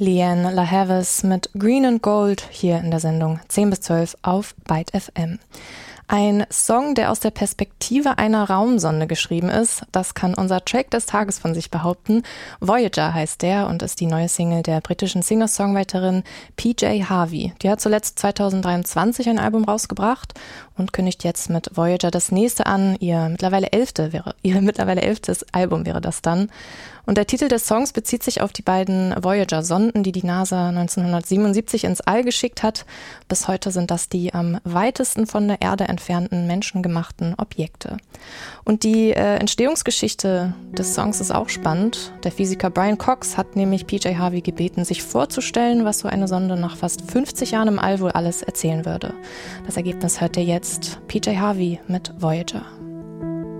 Lianne La Havas mit Green and Gold hier in der Sendung 10 bis 12 auf Byte FM. Ein Song, der aus der Perspektive einer Raumsonde geschrieben ist, das kann unser Track des Tages von sich behaupten. Voyager heißt der und ist die neue Single der britischen Singer-Songwriterin PJ Harvey. Die hat zuletzt 2023 ein Album rausgebracht und kündigt jetzt mit Voyager das nächste an. Ihr mittlerweile elftes Album wäre das dann. Und der Titel des Songs bezieht sich auf die beiden Voyager-Sonden, die die NASA 1977 ins All geschickt hat. Bis heute sind das die am weitesten von der Erde entfernten menschengemachten Objekte. Und die Entstehungsgeschichte des Songs ist auch spannend. Der Physiker Brian Cox hat nämlich PJ Harvey gebeten, sich vorzustellen, was so eine Sonde nach fast 50 Jahren im All wohl alles erzählen würde. Das Ergebnis hört ihr jetzt. PJ Harvey mit Voyager.